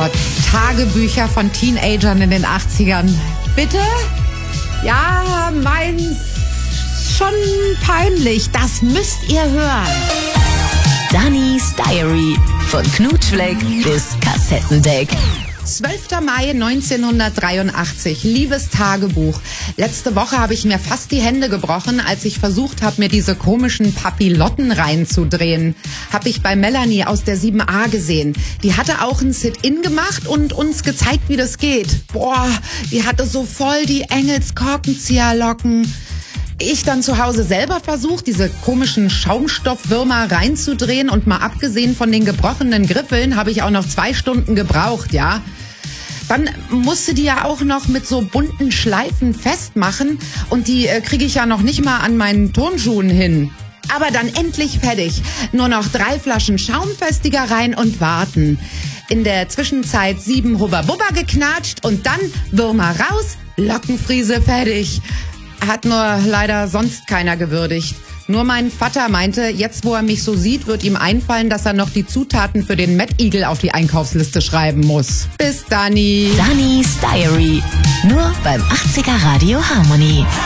Gott. Tagebücher von Teenagern in den 80ern. Bitte? Ja, meins schon peinlich. Das müsst ihr hören. Dannys Diary. Von Knutschfleck bis Kassettendeck. 12. Mai 1983. Liebes Tagebuch. Letzte Woche habe ich mir fast die Hände gebrochen, als ich versucht habe, mir diese komischen Papillotten reinzudrehen. Habe ich bei Melanie aus der 7a gesehen. Die hatte auch ein Sit-In gemacht und uns gezeigt, wie das geht. Boah, die hatte so voll die Engelskorkenzieherlocken. Ich dann zu Hause selber versucht, diese komischen Schaumstoffwürmer reinzudrehen und mal abgesehen von den gebrochenen Griffeln habe ich auch noch 2 Stunden gebraucht, ja. Dann musste die ja auch noch mit so bunten Schleifen festmachen und die kriege ich ja noch nicht mal an meinen Turnschuhen hin. Aber dann endlich fertig. Nur noch 3 Flaschen Schaumfestiger rein und warten. In der Zwischenzeit 7 Hubba-Bubba geknatscht und dann Würmer raus, Lockenfriese fertig. Hat nur leider sonst keiner gewürdigt. Nur mein Vater meinte, jetzt wo er mich so sieht, wird ihm einfallen, dass er noch die Zutaten für den Mad Eagle auf die Einkaufsliste schreiben muss. Bis Dani. Dannys Diary. Nur beim 80er Radio Harmony.